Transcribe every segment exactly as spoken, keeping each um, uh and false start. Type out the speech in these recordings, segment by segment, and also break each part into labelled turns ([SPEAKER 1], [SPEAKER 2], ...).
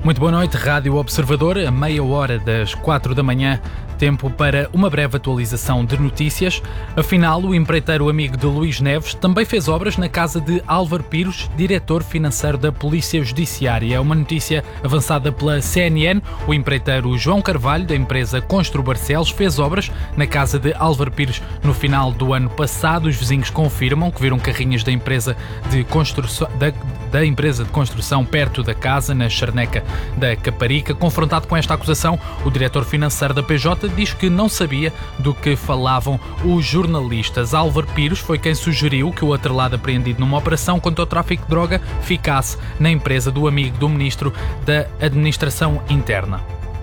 [SPEAKER 1] Muito boa noite, Rádio Observador, a meia hora das quatro da manhã, tempo para uma breve atualização de notícias. Afinal, o empreiteiro amigo de Luís Neves também fez obras na casa de Álvaro Pires, diretor financeiro da Polícia Judiciária. É uma notícia avançada pela C N N. O empreiteiro João Carvalho, da empresa Constru Barcelos, fez obras na casa de Álvaro Pires no final do ano passado. Os vizinhos confirmam que viram carrinhas da empresa de construção, da, da empresa de construção perto da casa, na Charneca da Caparica. Confrontado com esta acusação, o diretor financeiro da P J diz que não sabia do que falavam os jornalistas. Álvaro Pires foi quem sugeriu que o atrelado apreendido numa operação contra o tráfico de droga ficasse na empresa do amigo do Ministro da Administração Interna.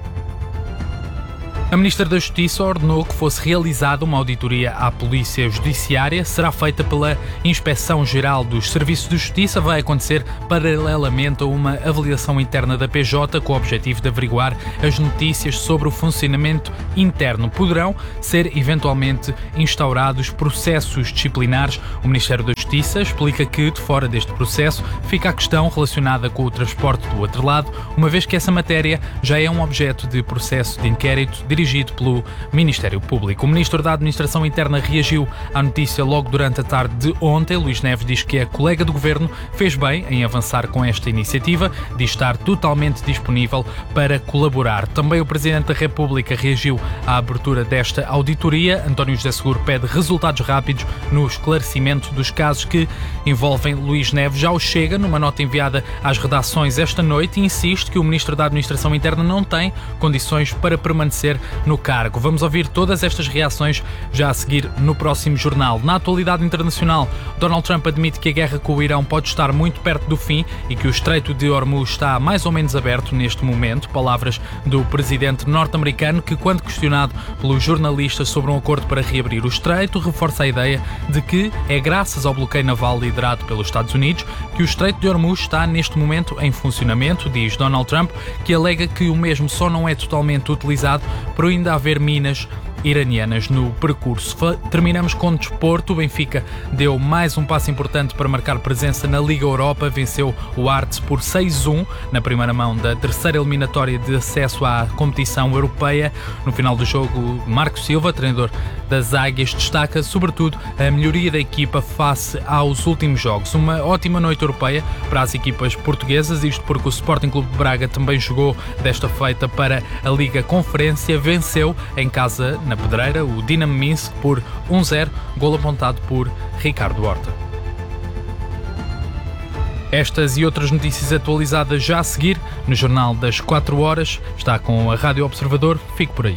[SPEAKER 1] A Ministra da Justiça ordenou que fosse realizada uma auditoria à Polícia Judiciária. Será feita pela Inspeção-Geral dos Serviços de Justiça. Vai acontecer paralelamente a uma avaliação interna da P J com o objetivo de averiguar as notícias sobre o funcionamento interno. Poderão ser eventualmente instaurados processos disciplinares. O Ministério da Justiça explica que, de fora deste processo, fica a questão relacionada com o transporte do atrelado, uma vez que essa matéria já é um objeto de processo de inquérito dirigido pelo Ministério Público. O Ministro da Administração Interna reagiu à notícia logo durante a tarde de ontem. Luís Neves diz que a colega do Governo fez bem em avançar com esta iniciativa, diz estar totalmente disponível para colaborar. Também o Presidente da República reagiu à abertura desta auditoria. António José Seguro pede resultados rápidos no esclarecimento dos casos que envolvem Luís Neves. Já o Chega, numa nota enviada às redações esta noite, insiste que o Ministro da Administração Interna não tem condições para permanecer no cargo. Vamos ouvir todas estas reações já a seguir no próximo jornal. Na atualidade internacional, Donald Trump admite que a guerra com o Irão pode estar muito perto do fim e que o Estreito de Hormuz está mais ou menos aberto neste momento. Palavras do presidente norte-americano que, quando questionado pelos jornalistas sobre um acordo para reabrir o Estreito, reforça a ideia de que é graças ao bloqueio naval liderado pelos Estados Unidos que o Estreito de Hormuz está neste momento em funcionamento, diz Donald Trump, que alega que o mesmo só não é totalmente utilizado por ainda haver minas iranianas no percurso. Terminamos com desporto. O Benfica deu mais um passo importante para marcar presença na Liga Europa. Venceu o Artes por seis a um na primeira mão da terceira eliminatória de acesso à competição europeia. No final do jogo, Marco Silva, treinador das Águias, destaca sobretudo a melhoria da equipa face aos últimos jogos. Uma ótima noite europeia para as equipas portuguesas, isto porque o Sporting Clube de Braga também jogou desta feita para a Liga Conferência. Venceu em casa na Pedreira o Dinamo Minsk por um a zero, golo apontado por Ricardo Horta. Estas e outras notícias atualizadas já a seguir no Jornal das quatro horas. Está com a Rádio Observador. Fique por aí.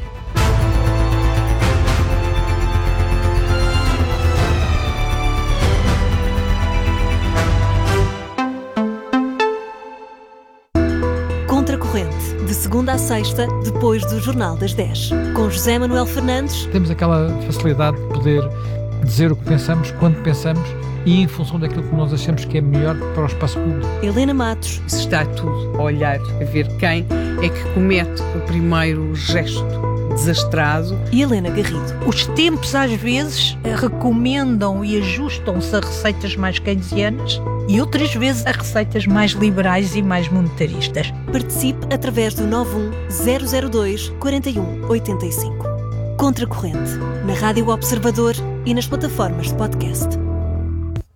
[SPEAKER 2] De segunda a sexta, depois do Jornal das dez. Com José Manuel Fernandes.
[SPEAKER 3] Temos aquela facilidade de poder dizer o que pensamos, quando pensamos e em função daquilo que nós achamos que é melhor para o espaço público.
[SPEAKER 2] Helena Matos.
[SPEAKER 4] Se está tudo a olhar, a ver quem é que comete o primeiro gesto desastrado.
[SPEAKER 2] E Helena Garrido.
[SPEAKER 5] Os tempos às vezes recomendam e ajustam-se a receitas mais keynesianas e outras vezes a receitas mais liberais e mais monetaristas.
[SPEAKER 2] Participe através do nove um zero zero dois quatro um oito cinco. Contracorrente, na Rádio Observador e nas plataformas de podcast.